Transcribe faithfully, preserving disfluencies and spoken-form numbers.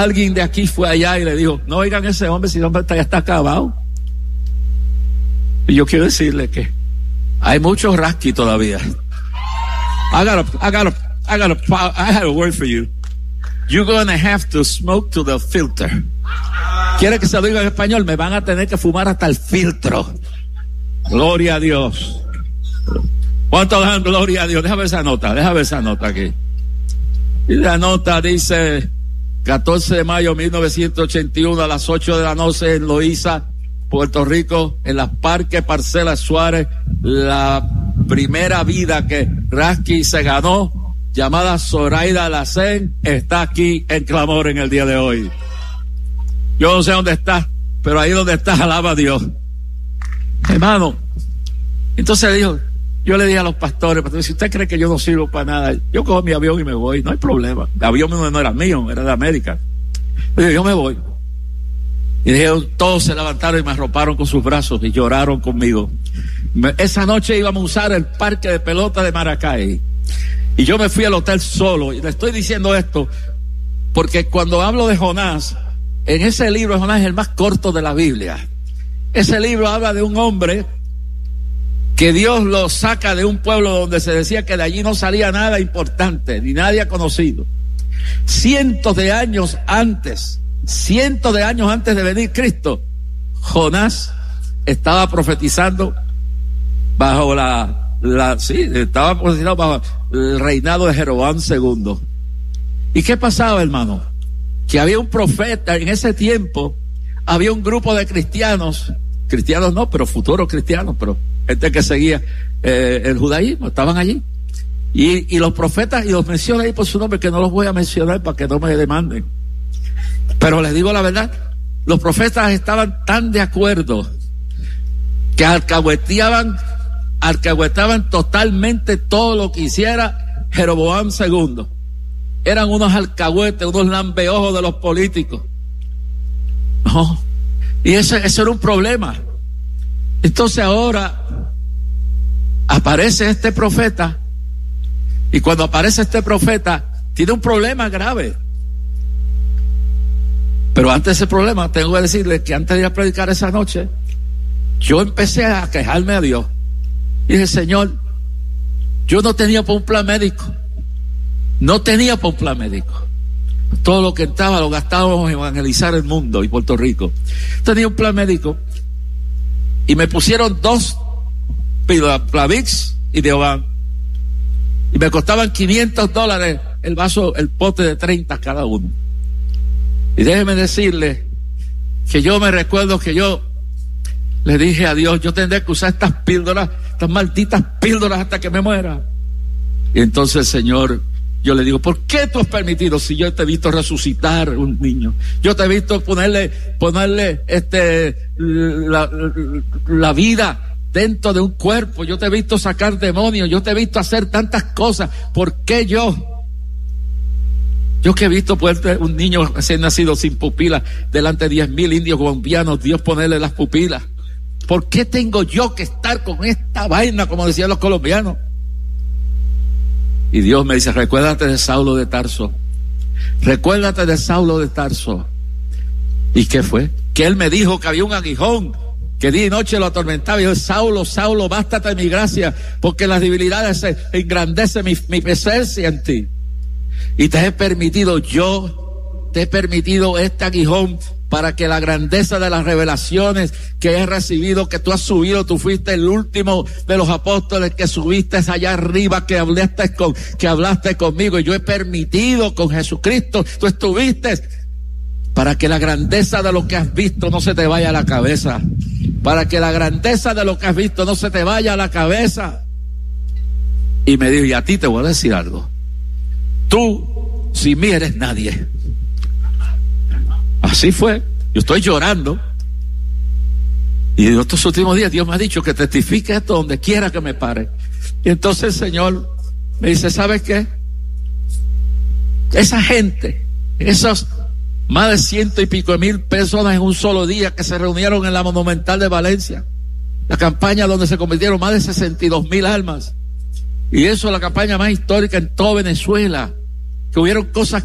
Alguien de aquí fue allá y le dijo, no oigan ese hombre, si el hombre está, ya está acabado. Y yo quiero decirle que hay muchos rasqui todavía. I got a, I got a, I got a, I have a word for you. You're gonna have to smoke to the filter. ¿Quiere que se lo diga en español? Me van a tener que fumar hasta el filtro. Gloria a Dios. ¿Cuántos dan gloria a Dios? Déjame ver esa nota, déjame ver esa nota aquí. Y la nota dice, catorce de mayo de mil novecientos ochenta y uno a las ocho de la noche en Loíza, Puerto Rico, en las Parques Parcelas Suárez, la primera vida que Rasky se ganó, llamada Zoraida Lacén, está aquí en clamor en el día de hoy. Yo no sé dónde está, pero ahí donde estás, alaba a Dios. Hermano, entonces dijo, yo le dije a los pastores, pastores, si usted cree que yo no sirvo para nada, yo cojo mi avión y me voy, no hay problema. El avión no era mío, era de América. Yo dije, yo me voy. Y dijeron, todos se levantaron y me arroparon con sus brazos y lloraron conmigo. Me, esa noche íbamos a usar el parque de pelota de Maracay. Y yo me fui al hotel solo. Y le estoy diciendo esto porque cuando hablo de Jonás, en ese libro Jonás es el más corto de la Biblia. Ese libro habla de un hombre que Dios lo saca de un pueblo donde se decía que de allí no salía nada importante, ni nadie conocido. Cientos de años antes, cientos de años antes de venir Cristo, Jonás estaba profetizando bajo la, la sí, estaba profetizando bajo el reinado de Jeroboam segundo. ¿Y qué pasaba, hermano? Que había un profeta en ese tiempo, había un grupo de cristianos, cristianos no, pero futuros cristianos, pero gente que seguía eh, el judaísmo, estaban allí. Y, y los profetas, y los menciono ahí por su nombre, que no los voy a mencionar para que no me demanden. Pero les digo la verdad, los profetas estaban tan de acuerdo que alcahueteaban, alcahuetaban totalmente todo lo que hiciera Jeroboam segundo. Eran unos alcahuetes, unos lambeojos de los políticos. No. Y eso, eso era un problema. Entonces ahora aparece este profeta, y cuando aparece este profeta tiene un problema grave. Pero antes de ese problema tengo que decirles que antes de ir a predicar esa noche, yo empecé a quejarme a Dios y dije, Señor, yo no tenía para un plan médico, no tenía para un plan médico. Todo lo que entraba lo gastábamos en evangelizar el mundo y Puerto Rico. Tenía un plan médico y me pusieron dos Plavix y Deovan y me costaban quinientos dólares el vaso, el pote de treinta cada uno. Y déjeme decirle que yo me recuerdo que yo le dije a Dios, yo tendré que usar estas píldoras, estas malditas píldoras hasta que me muera. Y entonces el Señor, yo le digo, ¿por qué tú has permitido si yo te he visto resucitar un niño? Yo te he visto ponerle, ponerle este, la, la vida dentro de un cuerpo. Yo te he visto sacar demonios. Yo te he visto hacer tantas cosas. ¿Por qué yo? Yo que he visto poner un niño recién nacido sin pupilas delante de diez mil indios colombianos, Dios ponerle las pupilas. ¿Por qué tengo yo que estar con esta vaina, como decían los colombianos? Y Dios me dice, recuérdate de Saulo de Tarso. Recuérdate de Saulo de Tarso. ¿Y qué fue? Que él me dijo que había un aguijón que día y noche lo atormentaba. Y yo, Saulo, Saulo, bástate de mi gracia, porque las debilidades se engrandece mi, mi presencia en ti. Y te he permitido, yo te he permitido este aguijón para que la grandeza de las revelaciones que he recibido, que tú has subido, tú fuiste el último de los apóstoles que subiste allá arriba, que hablaste con, que hablaste conmigo, y yo he permitido con Jesucristo, tú estuviste, para que la grandeza de lo que has visto no se te vaya a la cabeza, para que la grandeza de lo que has visto no se te vaya a la cabeza. Y me dijo, y a ti te voy a decir algo, tú sin mí eres nadie. Así fue. Yo estoy llorando. Y en estos últimos días Dios me ha dicho que testifique esto donde quiera que me pare. Y entonces el Señor me dice, ¿sabes qué? Esa gente, esos más de ciento y pico de mil personas en un solo día que se reunieron en la Monumental de Valencia, la campaña donde se convirtieron más de sesenta y dos mil almas. Y eso es la campaña más histórica en toda Venezuela, que hubieron cosas